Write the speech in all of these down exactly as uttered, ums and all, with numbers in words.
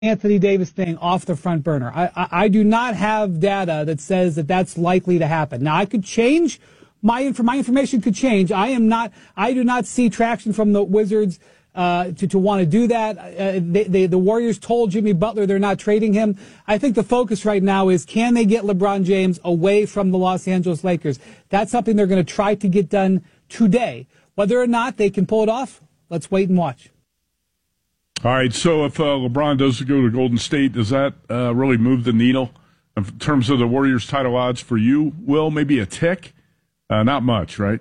Anthony Davis thing off the front burner. I, I, I do not have data that says that that's likely to happen. Now, I could change my inf- my information could change. I am not. I do not see traction from the Wizards uh, to to want to do that. Uh, they, they, the Warriors told Jimmy Butler they're not trading him. I think the focus right now is, can they get LeBron James away from the Los Angeles Lakers? That's something they're going to try to get done today. Whether or not they can pull it off, let's wait and watch. All right, so if uh, LeBron does go to Golden State, does that uh, really move the needle in terms of the Warriors' title odds for you? Will, maybe a tick? Uh, not much, right?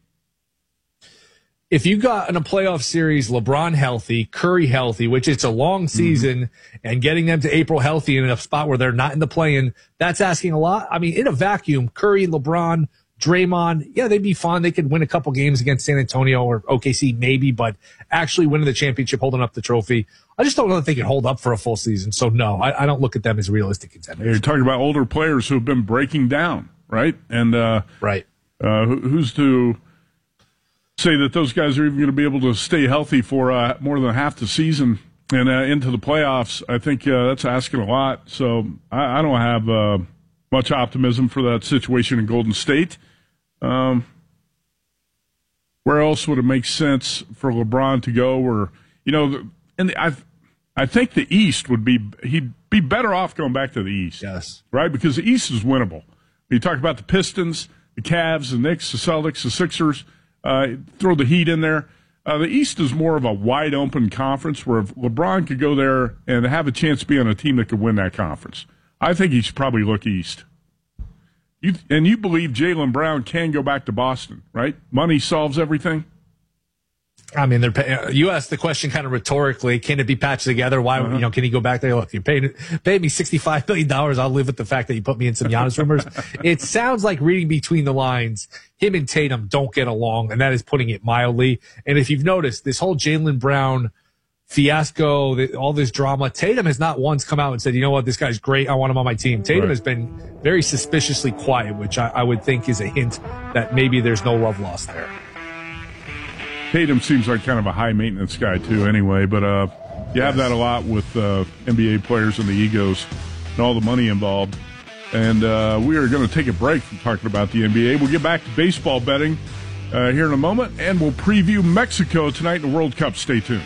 If you got in a playoff series, LeBron healthy, Curry healthy, which it's a long season, mm-hmm. and getting them to April healthy in a spot where they're not in the play-in, that's asking a lot. I mean, in a vacuum, Curry, LeBron, Draymond, yeah, they'd be fun. They could win a couple games against San Antonio or O K C, maybe, but actually winning the championship, holding up the trophy, I just don't know that they can hold up for a full season. So, no, I, I don't look at them as realistic contenders. You're talking about older players who have been breaking down, right? And uh, right. Uh, who, who's to say that those guys are even going to be able to stay healthy for uh, more than half the season and uh, into the playoffs? I think uh, that's asking a lot. So I, I don't have uh, much optimism for that situation in Golden State. Um, where else would it make sense for LeBron to go? Or, you know, and I, I think the East would be, he'd be better off going back to the East. Yes. Right? Because the East is winnable. You talk about the Pistons, the Cavs, the Knicks, the Celtics, the Sixers, uh, throw the Heat in there. Uh, the East is more of a wide-open conference where if LeBron could go there and have a chance to be on a team that could win that conference. I think he should probably look East. You, and you believe Jaylen Brown can go back to Boston, right? Money solves everything? I mean, they're pay- you asked the question kind of rhetorically, can it be patched together? Why, uh-huh. you know, can he go back there? Look, you're paying, paying me sixty-five million dollars. I'll live with the fact that you put me in some Giannis rumors. It sounds like, reading between the lines, him and Tatum don't get along, and that is putting it mildly. And if you've noticed, this whole Jaylen Brown fiasco, the, all this drama, Tatum has not once come out and said, you know what, this guy's great, I want him on my team. Tatum right. has been very suspiciously quiet, which I, I would think is a hint that maybe there's no love lost there. Tatum seems like kind of a high-maintenance guy, too, anyway, but uh, you have that a lot with uh, N B A players and the egos and all the money involved. And uh, we are going to take a break from talking about the N B A. We'll get back to baseball betting uh, here in a moment, and we'll preview Mexico tonight in the World Cup. Stay tuned.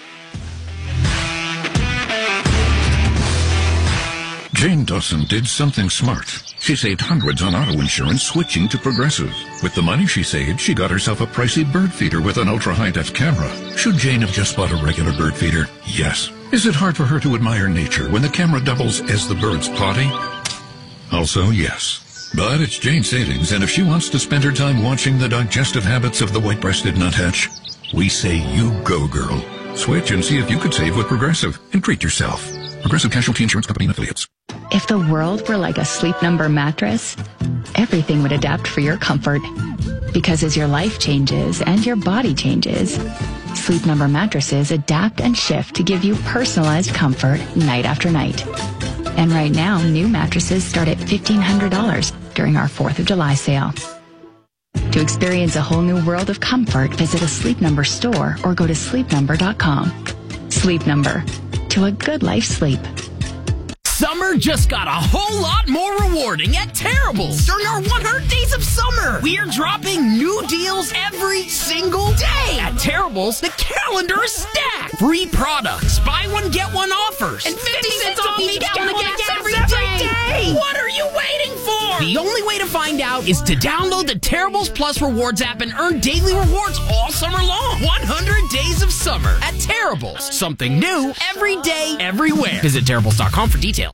Jane Dawson did something smart. She saved hundreds on auto insurance switching to Progressive. With the money she saved, she got herself a pricey bird feeder with an ultra-high-def camera. Should Jane have just bought a regular bird feeder? Yes. Is it hard for her to admire nature when the camera doubles as the bird's potty? Also, yes. But it's Jane's savings, and if she wants to spend her time watching the digestive habits of the white-breasted nuthatch, we say you go, girl. Switch and see if you could save with Progressive and treat yourself. Progressive Casualty Insurance Company and Affiliates. If the world were like a Sleep Number mattress, everything would adapt for your comfort. Because as your life changes and your body changes, Sleep Number mattresses adapt and shift to give you personalized comfort night after night. And right now, new mattresses start at fifteen hundred dollars during our fourth of July sale. To experience a whole new world of comfort, visit a Sleep Number store or go to sleep number dot com. Sleep Number. To a good life sleep. Summer just got a whole lot more rewarding at Terrible's. During our one hundred days of summer, we are dropping new deals every single day. At Terrible's, the calendar is stacked. Free products, buy one, get one offers, and fifty cents off each gallon of gas every day. What are you waiting for? The only way to find out is to download the Terrible's Plus Rewards app and earn daily rewards all summer long. one hundred days of summer at Terrible's. Something new every day, everywhere. Visit Terrible's dot com for details.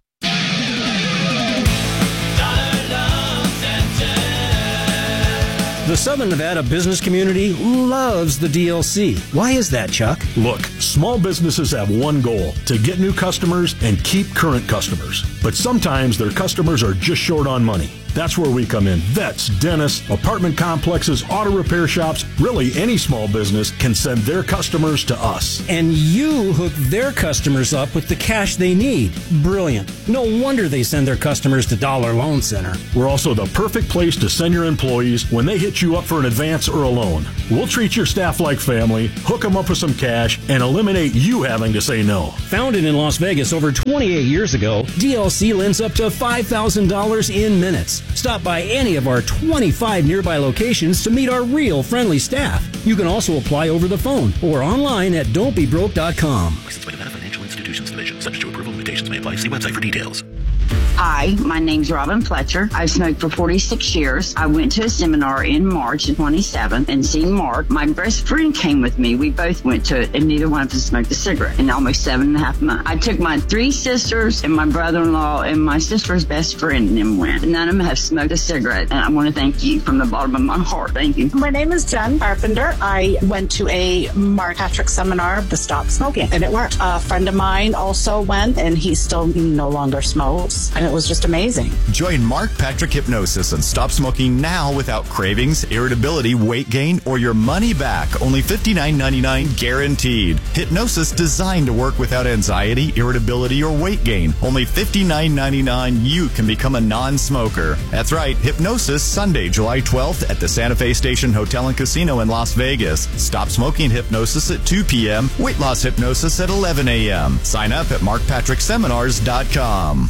The Southern Nevada business community loves the D L C. Why is that, Chuck? Look, small businesses have one goal, to get new customers and keep current customers. But sometimes their customers are just short on money. That's where we come in. Vets, dentists, apartment complexes, auto repair shops, really any small business can send their customers to us. And you hook their customers up with the cash they need. Brilliant. No wonder they send their customers to Dollar Loan Center. We're also the perfect place to send your employees when they hit you up for an advance or a loan. We'll treat your staff like family, hook them up with some cash, and eliminate you having to say no. Founded in Las Vegas over twenty-eight years ago, D L C lends up to five thousand dollars in minutes. Stop by any of our twenty-five nearby locations to meet our real friendly staff. You can also apply over the phone or online at don't be broke dot com. Licensed by Nevada Financial Institutions Division. Subject to approval, limitations may apply. See website for details. Hi, my name's Robin Fletcher. I've smoked for forty-six years. I went to a seminar in March of twenty-seven and seen Mark. My best friend came with me. We both went to it, and neither one of us smoked a cigarette in almost seven and a half months. I took my three sisters and my brother-in-law and my sister's best friend and them went. None of them have smoked a cigarette, and I want to thank you from the bottom of my heart. Thank you. My name is Jen Carpenter. I went to a Mark Patrick seminar, the Stop Smoking, and it worked. A friend of mine also went, and he still no longer smokes, and it was just amazing. Join Mark Patrick Hypnosis and stop smoking now without cravings, irritability, weight gain, or your money back. Only fifty-nine ninety-nine guaranteed. Hypnosis designed to work without anxiety, irritability, or weight gain. Only fifty-nine ninety-nine. You can become a non-smoker. That's right. Hypnosis Sunday, July twelfth at the Santa Fe Station Hotel and Casino in Las Vegas. Stop smoking hypnosis at two p.m. Weight loss hypnosis at eleven a.m. Sign up at mark patrick seminars dot com.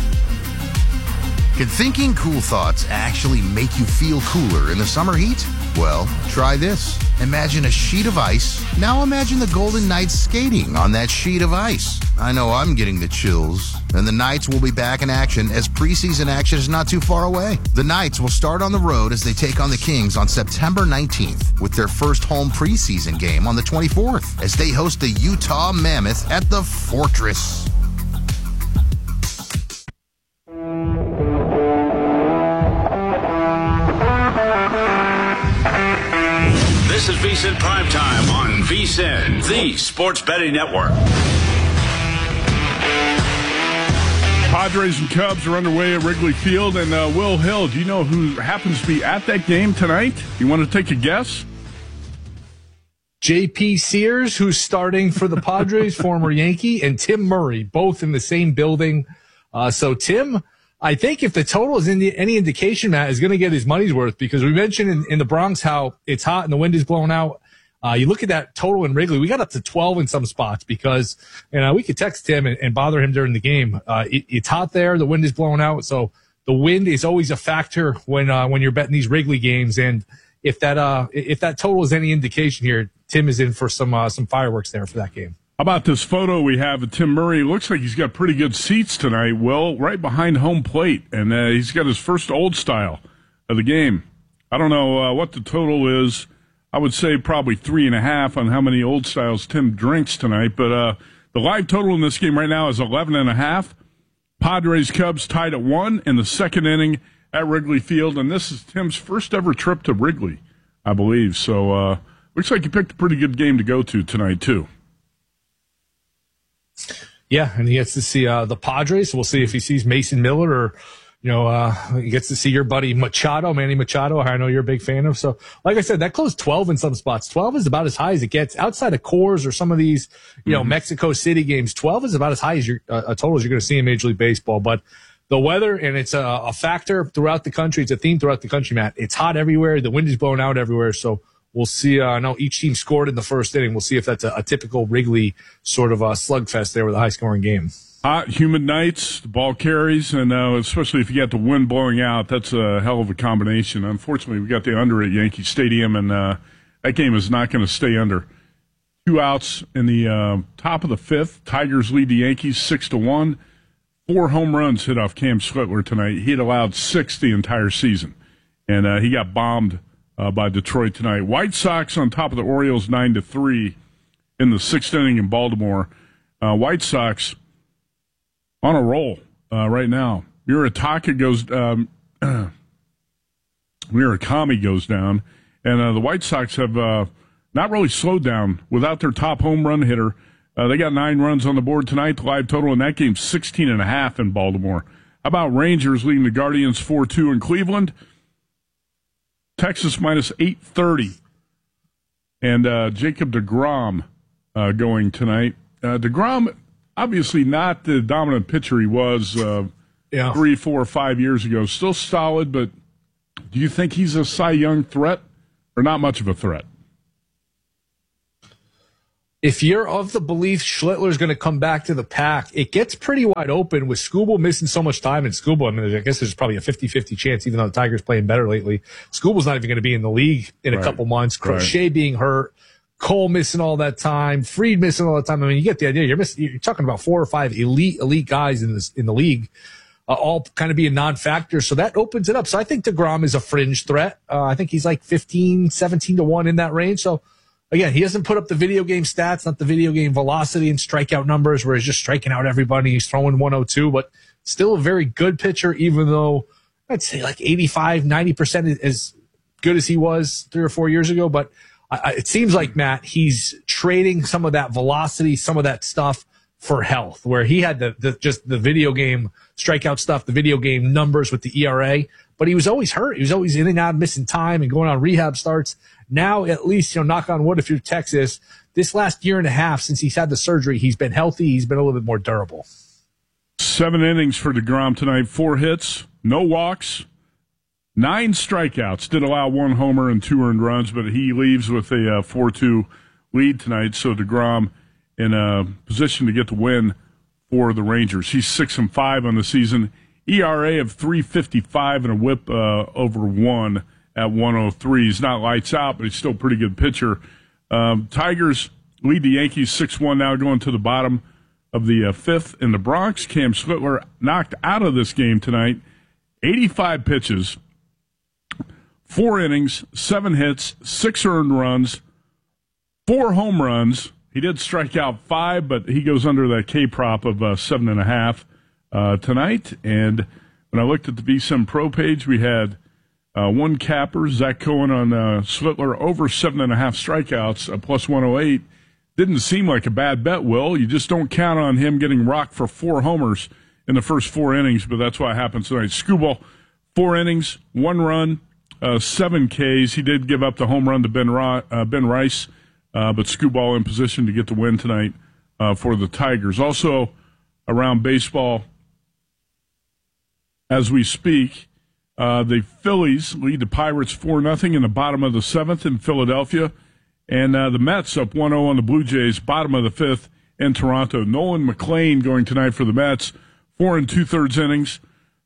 Can thinking cool thoughts actually make you feel cooler in the summer heat? Well, try this. Imagine a sheet of ice. Now imagine the Golden Knights skating on that sheet of ice. I know I'm getting the chills. And the Knights will be back in action as preseason action is not too far away. The Knights will start on the road as they take on the Kings on September nineteenth with their first home preseason game on the twenty-fourth as they host the Utah Mammoth at the Fortress. This is V S I N Primetime on V S I N, the Sports Betting Network. Padres and Cubs are underway at Wrigley Field, and uh, Will Hill, do you know who happens to be at that game tonight? You want to take a guess? J P Sears, who's starting for the Padres, former Yankee, and Tim Murray, both in the same building. Uh, so Tim, I think if the total is in the, any indication, Matt is going to get his money's worth, because we mentioned in, in the Bronx how it's hot and the wind is blowing out. Uh, you look at that total in Wrigley, we got up to twelve in some spots because, you know, we could text him and, and bother him during the game. Uh, it, it's hot there. The wind is blowing out. So the wind is always a factor when, uh, when you're betting these Wrigley games. And if that, uh, if that total is any indication here, Tim is in for some, uh, some fireworks there for that game. How about this photo we have of Tim Murray? It looks like he's got pretty good seats tonight, Will, right behind home plate. And uh, he's got his first old style of the game. I don't know uh, what the total is. I would say probably three and a half on how many old styles Tim drinks tonight. But uh, the live total in this game right now is eleven and a half. Padres Cubs tied at one in the second inning at Wrigley Field. And this is Tim's first ever trip to Wrigley, I believe. So uh, looks like he picked a pretty good game to go to tonight, too. Yeah, and he gets to see uh, the Padres. We'll see if he sees Mason Miller or, you know, uh, he gets to see your buddy Machado, Manny Machado, I know you're a big fan of. So, like I said, that closed twelve in some spots. twelve is about as high as it gets. Outside of Coors or some of these, you know, mm-hmm. Mexico City games, twelve is about as high as you're, uh, a total as you're going to see in Major League Baseball. But the weather, and it's a, a factor throughout the country. It's a theme throughout the country, Matt. It's hot everywhere. The wind is blowing out everywhere. So, we'll see. Uh, I know each team scored in the first inning. We'll see if that's a, a typical Wrigley sort of a slugfest there with a high-scoring game. Hot, humid nights, the ball carries, and uh, especially if you got the wind blowing out, that's a hell of a combination. Unfortunately, we got the under at Yankee Stadium, and uh, that game is not going to stay under. Two outs in the uh, top of the fifth. Tigers lead the Yankees six to one. Four home runs hit off Cam Switler tonight. He had allowed six the entire season, and uh, he got bombed Uh, by Detroit tonight. White Sox on top of the Orioles nine to three in the sixth inning in Baltimore. Uh, White Sox on a roll uh, right now. Murataka goes um, Murakami goes down, and uh, the White Sox have uh, not really slowed down without their top home run hitter. Uh, they got nine runs on the board tonight. The live total in that game sixteen and a half in Baltimore. How about Rangers leading the Guardians four two in Cleveland? Texas minus eight thirty. And uh, Jacob deGrom uh, going tonight. Uh, deGrom, obviously not the dominant pitcher he was uh, yeah. three, four, five years ago. Still solid, but do you think he's a Cy Young threat or not much of a threat? If you're of the belief Schlittler's going to come back to the pack, it gets pretty wide open with Skubal missing so much time. And Skubal, I mean, I guess there's probably a fifty-fifty chance, even though the Tigers playing better lately. Skubal's not even going to be in the league in a right. couple months. Crochet right. being hurt, Cole missing all that time, Fried missing all that time. I mean, you get the idea. You're missing, you're talking about four or five elite, elite guys in this, in the league, uh, all kind of being non-factors. So that opens it up. So I think DeGrom is a fringe threat. Uh, I think he's like fifteen, seventeen to one in that range. So, again, he doesn't put up the video game stats, not the video game velocity and strikeout numbers where he's just striking out everybody. He's throwing one oh two, but still a very good pitcher, even though I'd say like eighty-five, ninety percent as good as he was three or four years ago. But I, it seems like, Matt, he's trading some of that velocity, some of that stuff for health, where he had the, the just the video game strikeout stuff, the video game numbers with the E R A, but he was always hurt. He was always in and out, missing time and going on rehab starts. Now, at least, you know, knock on wood, if you're Texas, this last year and a half since he's had the surgery, he's been healthy. He's been a little bit more durable. Seven innings for DeGrom tonight, four hits, no walks, nine strikeouts. Did allow one homer and two earned runs, but he leaves with a uh, four two lead tonight. So DeGrom in a position to get the win for the Rangers. He's six and five on the season. E R A of three fifty-five and a whip uh, over one at one oh three. He's not lights out, but he's still a pretty good pitcher. Um, Tigers lead the Yankees six one now, going to the bottom of the uh, fifth in the Bronx. Cam Schlittler knocked out of this game tonight. eighty-five pitches, four innings, seven hits, six earned runs, four home runs. He did strike out five, but he goes under that K-prop of uh, seven and a half uh, tonight. And when I looked at the V S I N Pro page, we had uh, one capper, Zach Cohen on uh, Schlittler, over seven and a half strikeouts, uh, plus one oh eight. Didn't seem like a bad bet, Will. You just don't count on him getting rocked for four homers in the first four innings, but that's what happens tonight. Skubal, four innings, one run, uh, seven Ks. He did give up the home run to Ben, Ro- uh, Ben Rice, uh, but Skubal in position to get the win tonight uh, for the Tigers. Also around baseball, as we speak, uh, the Phillies lead the Pirates four nothing in the bottom of the seventh in Philadelphia. And uh, the Mets up one oh on the Blue Jays, bottom of the fifth in Toronto. Nolan McLean going tonight for the Mets, four and two-thirds innings,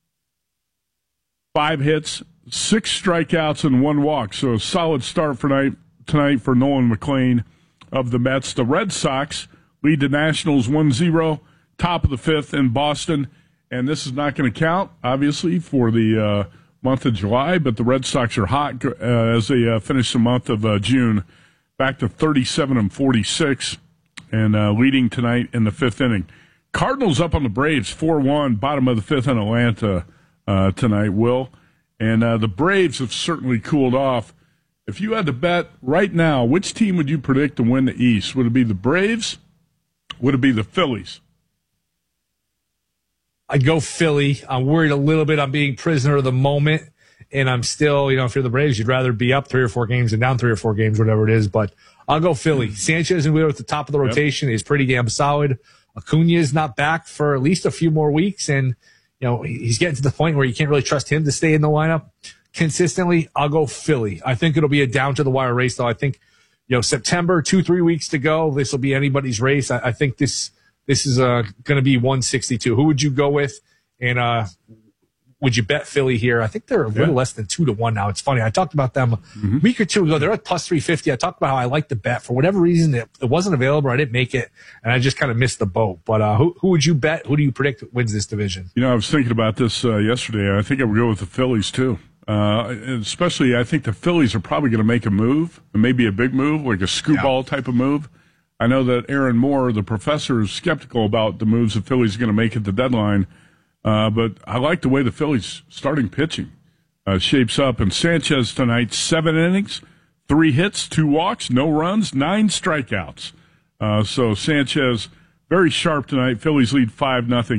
five hits, six strikeouts, and one walk. So a solid start for night, tonight for Nolan McLean of the Mets. The Red Sox lead the Nationals one zero, top of the fifth in Boston. And this is not going to count, obviously, for the uh, month of July, but the Red Sox are hot uh, as they uh, finish the month of uh, June. Back to thirty-seven and forty-six, and uh, leading tonight in the fifth inning. Cardinals up on the Braves, four one, bottom of the fifth in Atlanta uh, tonight, Will. And uh, the Braves have certainly cooled off. If you had to bet right now, which team would you predict to win the East? Would it be the Braves? Would it be the Phillies? I'd go Philly. I'm worried a little bit on being prisoner of the moment. And I'm still, you know, if you're the Braves, you'd rather be up three or four games than down three or four games, whatever it is. But I'll go Philly. Sanchez and Wheeler at the top of the rotation yep. is pretty damn solid. Acuna is not back for at least a few more weeks. And, you know, he's getting to the point where you can't really trust him to stay in the lineup consistently. I'll go Philly. I think it'll be a down to the wire race, though. I think, you know, September, two, three weeks to go. This will be anybody's race. I, I think this, this is uh, going to be one sixty-two. Who would you go with? And, uh, would you bet Philly here? I think they're a little yeah. less than two to one now. It's funny. I talked about them mm-hmm. a week or two ago. They're at plus three fifty. I talked about how I like the bet. For whatever reason, it, it wasn't available. I didn't make it, and I just kind of missed the boat. But uh, who, who would you bet? Who do you predict wins this division? You know, I was thinking about this uh, yesterday. I think I would go with the Phillies, too. Uh, especially, I think the Phillies are probably going to make a move, maybe a big move, like a scoop ball yeah. type of move. I know that Aaron Moore, the professor, is skeptical about the moves the Phillies are going to make at the deadline. Uh, but I like the way the Phillies starting pitching uh, shapes up. And Sanchez tonight, seven innings, three hits, two walks, no runs, nine strikeouts. Uh, so Sanchez very sharp tonight. Phillies lead five nothing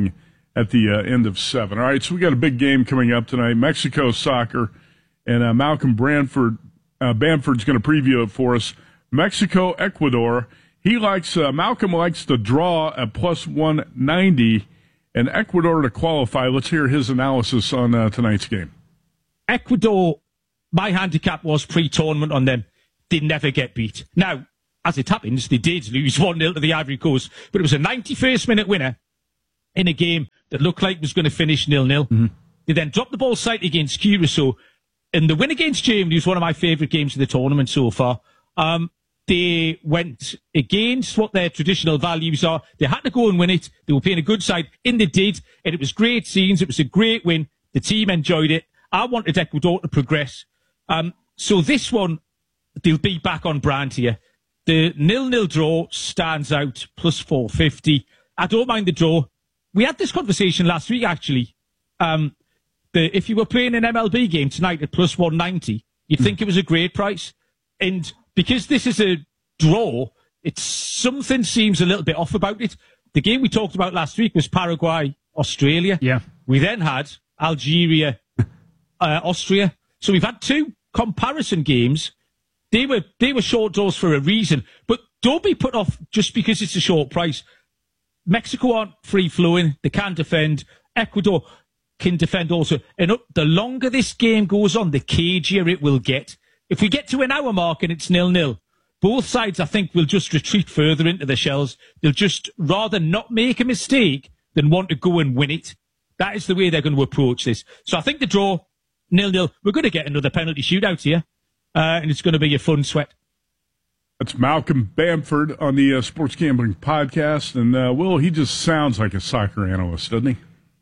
at the uh, end of seven. All right, so we got a big game coming up tonight, Mexico soccer, and uh, Malcolm Branford, uh, Bamford's going to preview it for us. Mexico, Ecuador. He likes uh, Malcolm likes the draw at plus one ninety, and Ecuador to qualify. Let's hear his analysis on uh, tonight's game. Ecuador, my handicap was pre-tournament on them. They never get beat. Now, as it happens, they did lose one nil to the Ivory Coast, but it was a ninety-first minute winner in a game that looked like it was going to finish nil nil. Mm-hmm. They then dropped the ball slightly against Curacao, and the win against Germany was one of my favourite games of the tournament so far. Um, they went against what their traditional values are. They had to go and win it. They were playing a good side, and they did, and it was great scenes. It was a great win. The team enjoyed it. I wanted Ecuador to progress. Um, so this one, they'll be back on brand here. The nil-nil draw stands out, plus four fifty. I don't mind the draw. We had this conversation last week, actually. Um, the, if you were playing an M L B game tonight at plus one ninety, you'd think it was a great price. And because this is a draw, it's something seems a little bit off about it. The game we talked about last week was Paraguay, Australia. Yeah. We then had Algeria, uh, Austria. So we've had two comparison games. They were they were short draws for a reason. But don't be put off just because it's a short price. Mexico aren't free-flowing. They can defend. Ecuador can defend also. And the longer this game goes on, the cagier it will get. If we get to an hour mark and it's nil-nil, both sides, I think, will just retreat further into the shells. They'll just rather not make a mistake than want to go and win it. That is the way they're going to approach this. So I think the draw, nil-nil, we're going to get another penalty shootout here, uh, and it's going to be a fun sweat. That's Malcolm Bamford on the uh, Sports Gambling Podcast. And, uh, Will, he just sounds like a soccer analyst, doesn't he?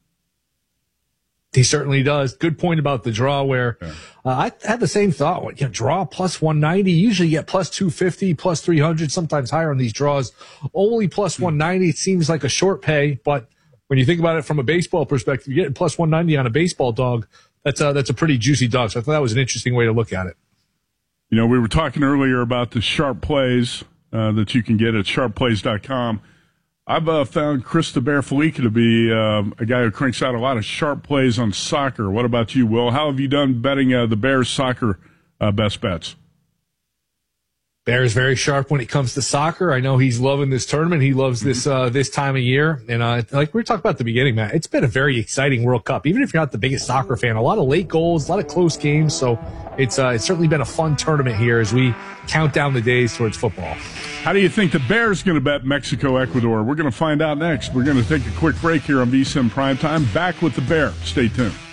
He certainly does. Good point about the draw where yeah. uh, I had the same thought. You know, draw plus one ninety. Usually you get plus two fifty, plus three hundred, sometimes higher on these draws. Only plus one ninety. It seems like a short pay, but when you think about it from a baseball perspective, you're getting plus one ninety on a baseball dog. That's a, that's a pretty juicy dog. So I thought that was an interesting way to look at it. You know, we were talking earlier about the sharp plays uh, that you can get at sharp plays dot com. I've uh, found Chris the Bear Felica to be uh, a guy who cranks out a lot of sharp plays on soccer. What about you, Will? How have you done betting uh, the Bears soccer uh, best bets? Bear is very sharp when it comes to soccer. I know he's loving this tournament. He loves this uh, this time of year. And uh, like we were talking about at the beginning, Matt, it's been a very exciting World Cup. Even if you're not the biggest soccer fan, a lot of late goals, a lot of close games. So it's uh, it's certainly been a fun tournament here as we count down the days towards football. How do you think the Bears going to bet Mexico, Ecuador? We're going to find out next. We're going to take a quick break here on V S I N Primetime. Back with the Bear. Stay tuned.